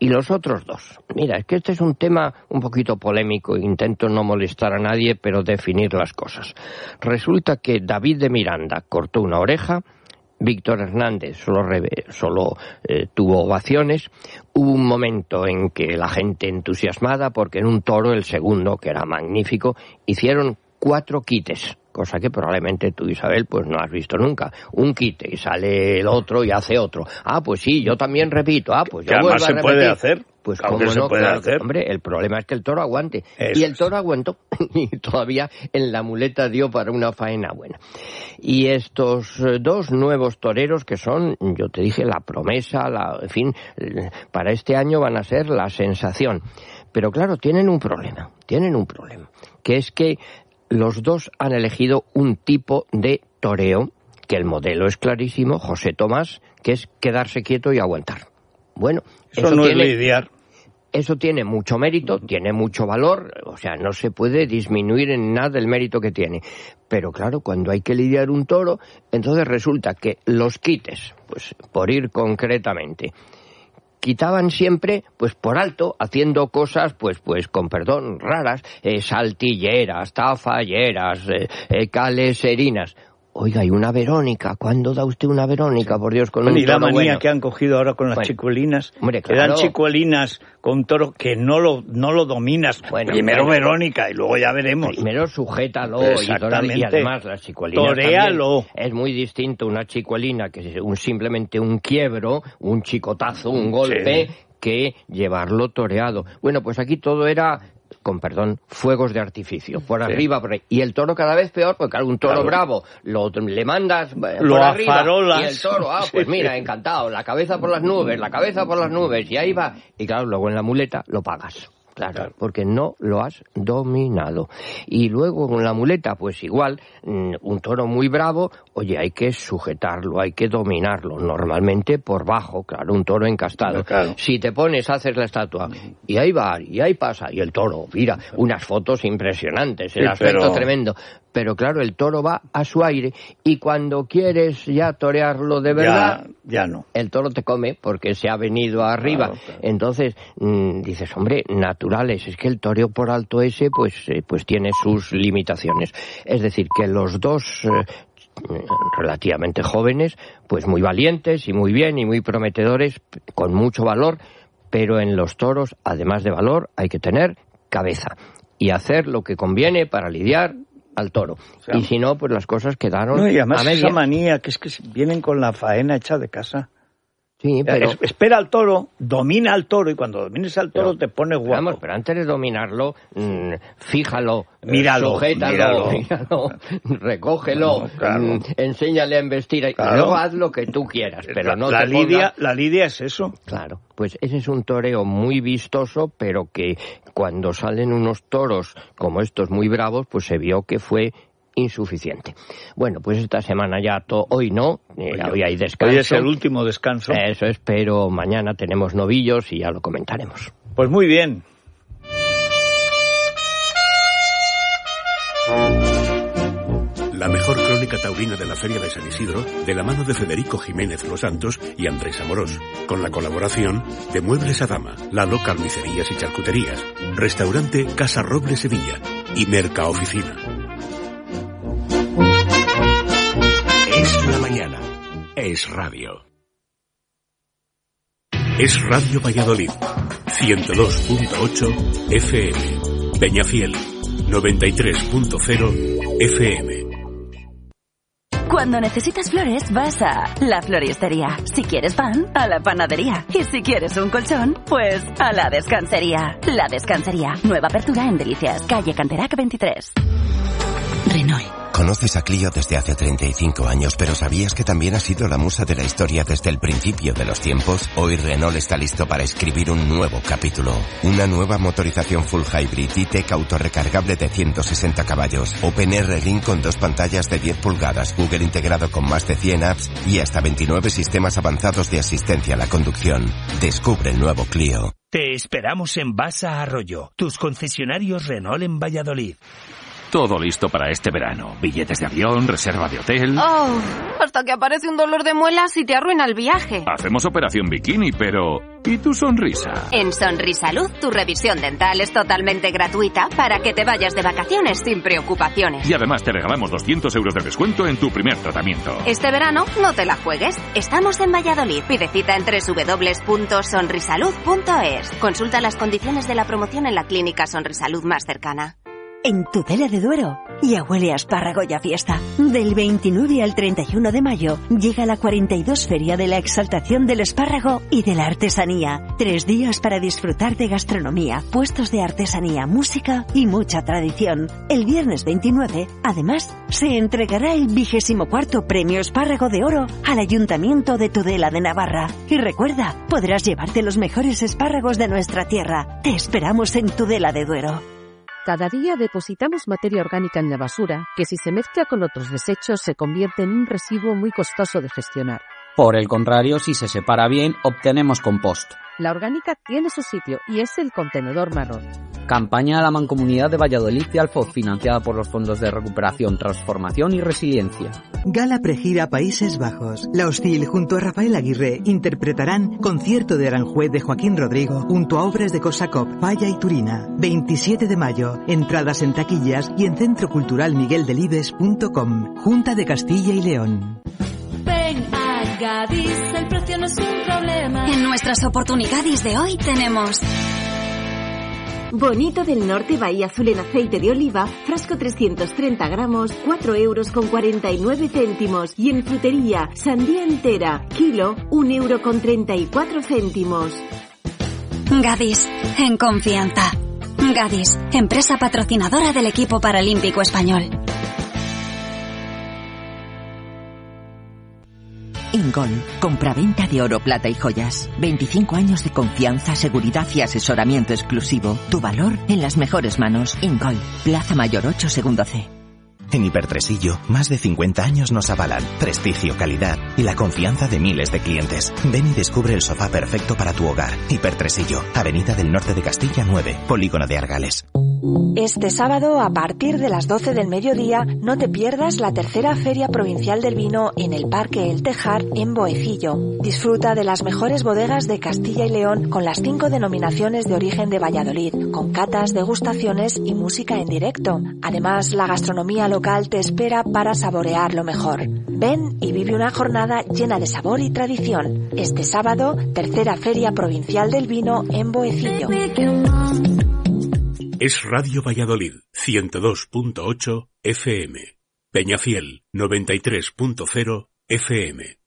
Y los otros dos. Mira, es que este es un tema un poquito polémico, intento no molestar a nadie, pero definir las cosas. Resulta que David de Miranda cortó una oreja, Víctor Hernández solo tuvo ovaciones. Hubo un momento en que la gente entusiasmada, porque en un toro, el segundo, que era magnífico, hicieron 4 quites, cosa que probablemente tú, Isabel, pues no has visto nunca. Un quite y sale el otro y hace otro. Ah, pues sí, yo también repito. Ah, pues yo vuelvo a repetir. ¿Se puede hacer? Pues claro cómo que no, se puede claro, hacer. Hombre, el problema es que el toro aguante. Eso y el toro aguantó. Y todavía en la muleta dio para una faena buena. Y estos 2 nuevos toreros que son, yo te dije, la promesa, en fin, para este año van a ser la sensación. Pero claro, tienen un problema, que es que los dos han elegido un tipo de toreo, que el modelo es clarísimo, José Tomás, que es quedarse quieto y aguantar. Bueno, eso no es lidiar. Eso tiene mucho mérito, tiene mucho valor, o sea, no se puede disminuir en nada el mérito que tiene. Pero claro, cuando hay que lidiar un toro, entonces resulta que los quites, pues por ir concretamente, quitaban siempre, pues por alto, haciendo cosas, pues con perdón, raras, saltilleras, tafalleras, caleserinas. Oiga, y una Verónica, ¿cuándo da usted una Verónica, por Dios, con un toro y la manía bueno? Que han cogido ahora con las chicuelinas, hombre, claro, que dan chicuelinas con un toro que no lo dominas. Bueno, primero Verónica y luego ya veremos. Primero sujétalo y además las chicuelinas toréalo. Es muy distinto una chicuelina que es simplemente un quiebro, un chicotazo, un golpe, sí, que llevarlo toreado. Bueno, pues aquí todo era, con perdón, fuegos de artificio, por arriba, por ahí. Y el toro cada vez peor, porque claro, un toro bravo, le mandas por arriba, afarolas. Y el toro, pues mira, encantado, la cabeza por las nubes, y ahí va. Y claro, luego en la muleta lo pagas. Claro, porque no lo has dominado. Y luego con la muleta, pues igual, un toro muy bravo, oye, hay que sujetarlo, hay que dominarlo, normalmente por bajo, claro, un toro encastado. Claro. Si te pones, haces la estatua, y ahí va, y ahí pasa, y el toro, mira, unas fotos impresionantes, el aspecto tremendo. Pero claro, el toro va a su aire, y cuando quieres ya torearlo de verdad, ya no. El toro te come porque se ha venido arriba. Claro. Entonces, dices, hombre, naturales, es que el toreo por alto ese, pues tiene sus limitaciones. Es decir, que los dos relativamente jóvenes, pues muy valientes y muy bien y muy prometedores, con mucho valor, pero en los toros, además de valor, hay que tener cabeza y hacer lo que conviene para lidiar al toro. O sea, y si no, pues las cosas quedaron y además a media. Esa manía que es que vienen con la faena hecha de casa. Sí, pero espera al toro, domina al toro, y cuando domines al toro te pones guapo. Vamos, pero antes de dominarlo, fíjalo, míralo, sujétalo, recógelo, claro, enséñale a embestir, claro, y luego haz lo que tú quieras, pero no la lidia es eso. Claro, pues ese es un toreo muy vistoso, pero que cuando salen unos toros como estos muy bravos, pues se vio que fue insuficiente. Bueno, pues esta semana ya hoy no, hoy hay descanso. Hoy es el último descanso. Eso es, pero mañana tenemos novillos y ya lo comentaremos. Pues muy bien. La mejor crónica taurina de la Feria de San Isidro, de la mano de Federico Jiménez Los Santos y Andrés Amorós, con la colaboración de Muebles Adama, Lalo Carnicerías y Charcuterías, Restaurante Casa Roble Sevilla y Mercaoficina. Es la mañana. Es radio. Es Radio Valladolid. 102.8 FM. Peñafiel. 93.0 FM. Cuando necesitas flores, vas a La Floristería. Si quieres pan, a la panadería. Y si quieres un colchón, pues a La Descansería. La Descansería. Nueva apertura en Delicias, calle Canterac 23. Renault. Conoces a Clio desde hace 35 años, pero ¿sabías que también ha sido la musa de la historia desde el principio de los tiempos? Hoy Renault está listo para escribir un nuevo capítulo. Una nueva motorización full hybrid E-Tech autorrecargable de 160 caballos. OpenR Ring con 2 pantallas de 10 pulgadas, Google integrado con más de 100 apps y hasta 29 sistemas avanzados de asistencia a la conducción. Descubre el nuevo Clio. Te esperamos en Basa Arroyo, tus concesionarios Renault en Valladolid. Todo listo para este verano. Billetes de avión, reserva de hotel... Oh, hasta que aparece un dolor de muelas y te arruina el viaje. Hacemos operación bikini, pero... ¿y tu sonrisa? En Sonrisalud, tu revisión dental es totalmente gratuita para que te vayas de vacaciones sin preocupaciones. Y además te regalamos 200 euros de descuento en tu primer tratamiento. Este verano no te la juegues. Estamos en Valladolid. Pide cita en www.sonrisalud.es. Consulta las condiciones de la promoción en la clínica Sonrisalud más cercana. En Tudela de Duero ya huele a espárrago y a fiesta. Del 29 al 31 de mayo llega la 42 Feria de la Exaltación del Espárrago y de la Artesanía. 3 días para disfrutar de gastronomía, puestos de artesanía, música y mucha tradición. El viernes 29, además, se entregará el 24º Premio Espárrago de Oro al Ayuntamiento de Tudela de Navarra. Y recuerda, podrás llevarte los mejores espárragos de nuestra tierra. Te esperamos en Tudela de Duero. Cada día depositamos materia orgánica en la basura, que si se mezcla con otros desechos se convierte en un residuo muy costoso de gestionar. Por el contrario, si se separa bien, obtenemos compost. La orgánica tiene su sitio y es el contenedor marrón. Campaña de la Mancomunidad de Valladolid y Alfoz, financiada por los Fondos de Recuperación, Transformación y Resiliencia. Gala Pregira Países Bajos. La Hostil junto a Rafael Aguirre interpretarán Concierto de Aranjuez de Joaquín Rodrigo junto a obras de Korsakov, Falla y Turina. 27 de mayo. Entradas en taquillas y en centroculturalmigueldelibes.com. Junta de Castilla y León. Ven a Gadis, el precio no es un problema. En nuestras oportunidades de hoy tenemos... Bonito del Norte Bahía Azul en aceite de oliva, frasco 330 gramos, 4,49 €. Y en frutería, sandía entera, kilo, 1,34 €. Gadis, en confianza. Gadis, empresa patrocinadora del equipo paralímpico español. Ingol, compraventa de oro, plata y joyas. 25 años de confianza, seguridad y asesoramiento exclusivo. Tu valor en las mejores manos. Ingol, Plaza Mayor 8, segundo C. En Hipertresillo, más de 50 años nos avalan prestigio, calidad y la confianza de miles de clientes. Ven y descubre el sofá perfecto para tu hogar. Hipertresillo, Avenida del Norte de Castilla 9, Polígono de Argales. Este sábado, a partir de las 12 del mediodía, no te pierdas la tercera Feria Provincial del Vino en el Parque El Tejar, en Boecillo. Disfruta de las mejores bodegas de Castilla y León con las 5 denominaciones de origen de Valladolid, con catas, degustaciones y música en directo. Además, la gastronomía local te espera para saborear lo mejor. Ven y vive una jornada llena de sabor y tradición. Este sábado, tercera Feria Provincial del Vino en Boecillo. Es Radio Valladolid, 102.8 FM. Peñafiel, 93.0 FM.